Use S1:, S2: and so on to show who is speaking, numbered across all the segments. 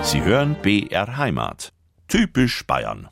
S1: Sie hören BR Heimat. Typisch Bayern.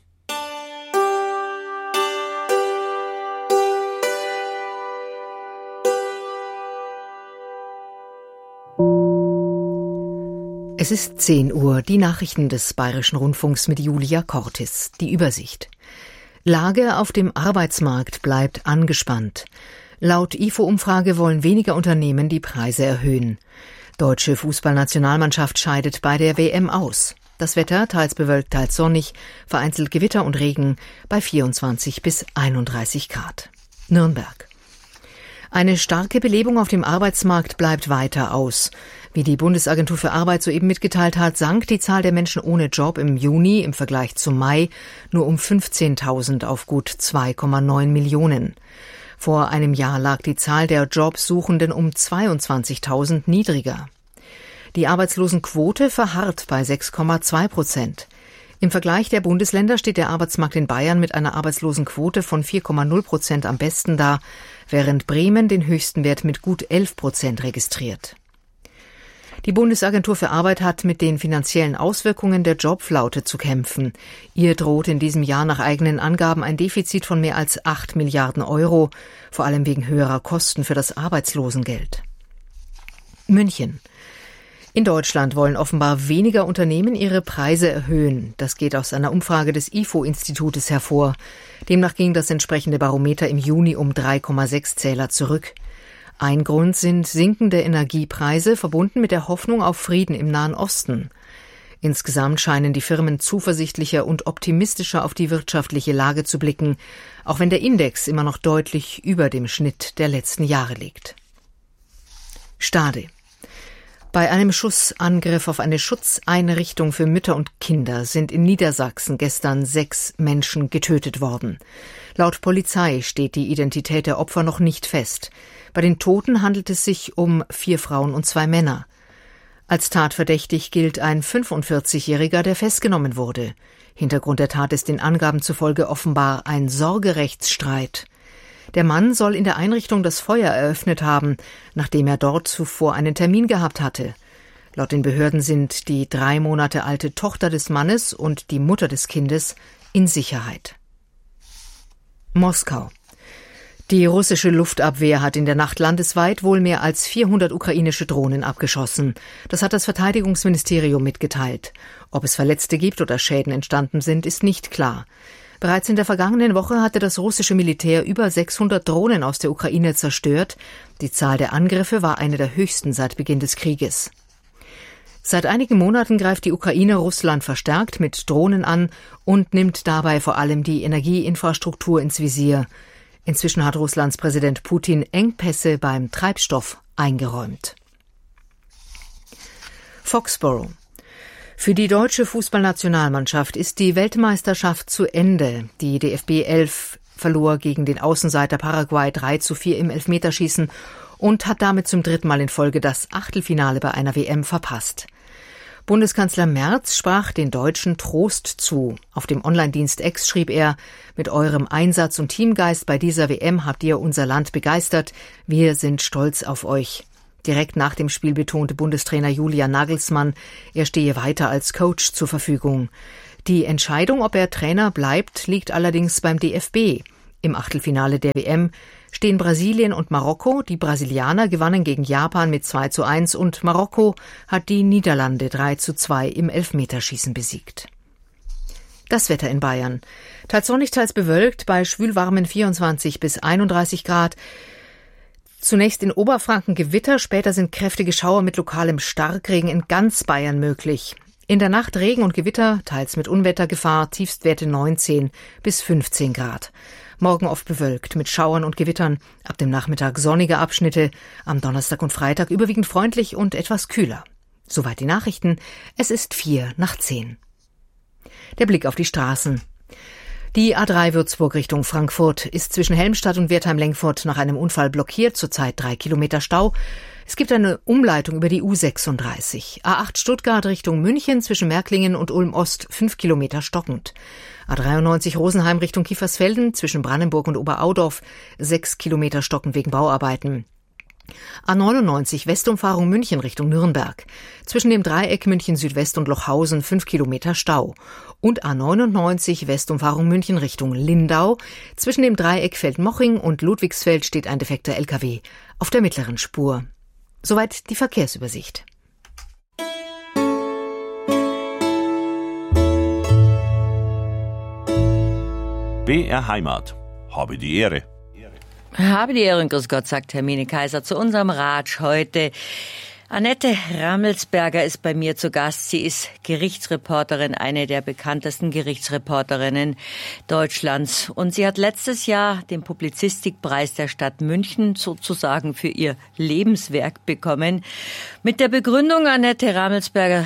S2: Es ist 10 Uhr, die Nachrichten des Bayerischen Rundfunks mit Julia Cortis. Die Übersicht. Lage auf dem Arbeitsmarkt bleibt angespannt. Laut IFO-Umfrage wollen weniger Unternehmen die Preise erhöhen. Deutsche Fußballnationalmannschaft scheidet bei der WM aus. Das Wetter teils bewölkt, teils sonnig, vereinzelt Gewitter und Regen bei 24 bis 31 Grad. Nürnberg. Eine starke Belebung auf dem Arbeitsmarkt bleibt weiter aus. Wie die Bundesagentur für Arbeit soeben mitgeteilt hat, sank die Zahl der Menschen ohne Job im Juni im Vergleich zum Mai nur um 15.000 auf gut 2,9 Millionen. Vor einem Jahr lag die Zahl der Jobsuchenden um 22.000 niedriger. Die Arbeitslosenquote verharrt bei 6,2%. Im Vergleich der Bundesländer steht der Arbeitsmarkt in Bayern mit einer Arbeitslosenquote von 4,0% am besten da, während Bremen den höchsten Wert mit gut 11% registriert. Die Bundesagentur für Arbeit hat mit den finanziellen Auswirkungen der Jobflaute zu kämpfen. Ihr droht in diesem Jahr nach eigenen Angaben ein Defizit von mehr als 8 Milliarden Euro, vor allem wegen höherer Kosten für das Arbeitslosengeld. München. In Deutschland wollen offenbar weniger Unternehmen ihre Preise erhöhen. Das geht aus einer Umfrage des IFO-Institutes hervor. Demnach ging das entsprechende Barometer im Juni um 3,6 Zähler zurück. Ein Grund sind sinkende Energiepreise, verbunden mit der Hoffnung auf Frieden im Nahen Osten. Insgesamt scheinen die Firmen zuversichtlicher und optimistischer auf die wirtschaftliche Lage zu blicken, auch wenn der Index immer noch deutlich über dem Schnitt der letzten Jahre liegt. Stade. Bei einem Schussangriff auf eine Schutzeinrichtung für Mütter und Kinder sind in Niedersachsen gestern 6 Menschen getötet worden. Laut Polizei steht die Identität der Opfer noch nicht fest. Bei den Toten handelt es sich um 4 Frauen und 2 Männer. Als tatverdächtig gilt ein 45-Jähriger, der festgenommen wurde. Hintergrund der Tat ist den Angaben zufolge offenbar ein Sorgerechtsstreit. Der Mann soll in der Einrichtung das Feuer eröffnet haben, nachdem er dort zuvor einen Termin gehabt hatte. Laut den Behörden sind die 3 Monate alte Tochter des Mannes und die Mutter des Kindes in Sicherheit. Moskau. Die russische Luftabwehr hat in der Nacht landesweit wohl mehr als 400 ukrainische Drohnen abgeschossen. Das hat das Verteidigungsministerium mitgeteilt. Ob es Verletzte gibt oder Schäden entstanden sind, ist nicht klar. Bereits in der vergangenen Woche hatte das russische Militär über 600 Drohnen aus der Ukraine zerstört. Die Zahl der Angriffe war eine der höchsten seit Beginn des Krieges. Seit einigen Monaten greift die Ukraine Russland verstärkt mit Drohnen an und nimmt dabei vor allem die Energieinfrastruktur ins Visier. Inzwischen hat Russlands Präsident Putin Engpässe beim Treibstoff eingeräumt. Foxborough. Für die deutsche Fußballnationalmannschaft ist die Weltmeisterschaft zu Ende. Die DFB 11 verlor gegen den Außenseiter Paraguay 3:4 im Elfmeterschießen und hat damit zum 3. Mal in Folge das Achtelfinale bei einer WM verpasst. Bundeskanzler Merz sprach den Deutschen Trost zu. Auf dem Online-Dienst X schrieb er: Mit eurem Einsatz und Teamgeist bei dieser WM habt ihr unser Land begeistert. Wir sind stolz auf euch. Direkt nach dem Spiel betonte Bundestrainer Julian Nagelsmann, er stehe weiter als Coach zur Verfügung. Die Entscheidung, ob er Trainer bleibt, liegt allerdings beim DFB. Im Achtelfinale der WM stehen Brasilien und Marokko. Die Brasilianer gewannen gegen Japan mit 2:1 und Marokko hat die Niederlande 3:2 im Elfmeterschießen besiegt. Das Wetter in Bayern. Teils sonnig, teils bewölkt, bei schwülwarmen 24 bis 31 Grad. Zunächst in Oberfranken Gewitter, später sind kräftige Schauer mit lokalem Starkregen in ganz Bayern möglich. In der Nacht Regen und Gewitter, teils mit Unwettergefahr, Tiefstwerte 19 bis 15 Grad. Morgen oft bewölkt mit Schauern und Gewittern, ab dem Nachmittag sonnige Abschnitte, am Donnerstag und Freitag überwiegend freundlich und etwas kühler. Soweit die Nachrichten, es ist 9:45. Der Blick auf die Straßen. Die A3 Würzburg Richtung Frankfurt ist zwischen Helmstadt und Wertheim-Lengfurt nach einem Unfall blockiert, zurzeit 3 Kilometer Stau. Es gibt eine Umleitung über die U36. A8 Stuttgart Richtung München zwischen Märklingen und Ulm-Ost 5 Kilometer stockend. A93 Rosenheim Richtung Kiefersfelden zwischen Brandenburg und Oberaudorf 6 Kilometer stockend wegen Bauarbeiten. A99 Westumfahrung München Richtung Nürnberg. Zwischen dem Dreieck München Südwest und Lochhausen 5 Kilometer Stau. Und A99 Westumfahrung München Richtung Lindau. Zwischen dem Dreieck Feldmoching und Ludwigsfeld steht ein defekter LKW auf der mittleren Spur. Soweit die Verkehrsübersicht.
S1: BR Heimat. Habe die Ehre.
S3: Habe die Ehre und grüß Gott, sagt Hermine Kaiser zu unserem Ratsch heute. Annette Rammelsberger ist bei mir zu Gast. Sie ist Gerichtsreporterin, eine der bekanntesten Gerichtsreporterinnen Deutschlands. Und sie hat letztes Jahr den Publizistikpreis der Stadt München sozusagen für ihr Lebenswerk bekommen. Mit der Begründung, Annette Rammelsbergers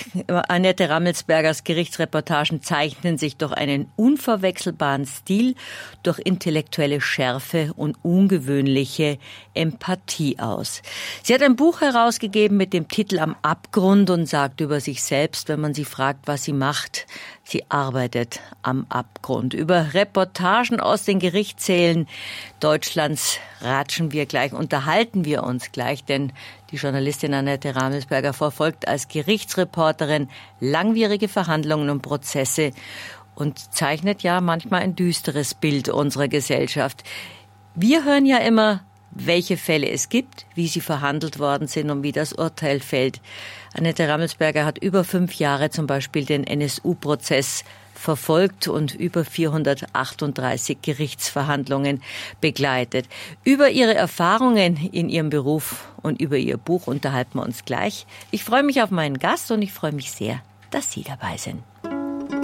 S3: Gerichtsreportagen zeichnen sich durch einen unverwechselbaren Stil, durch intellektuelle Schärfe und ungewöhnliche Empathie aus. Sie hat ein Buch herausgegeben mit dem Titel Am Abgrund und sagt über sich selbst, wenn man sie fragt, was sie macht, sie arbeitet am Abgrund. Über Reportagen aus den Gerichtssälen Deutschlands unterhalten wir uns gleich, denn die Journalistin Annette Rammelsberger verfolgt als Gerichtsreporterin langwierige Verhandlungen und Prozesse und zeichnet ja manchmal ein düsteres Bild unserer Gesellschaft. Wir hören ja immer, welche Fälle es gibt, wie sie verhandelt worden sind und wie das Urteil fällt. Annette Rammelsberger hat über 5 Jahre zum Beispiel den NSU-Prozess verfolgt und über 438 Gerichtsverhandlungen begleitet. Über ihre Erfahrungen in ihrem Beruf und über ihr Buch unterhalten wir uns gleich. Ich freue mich auf meinen Gast und ich freue mich sehr, dass Sie dabei sind.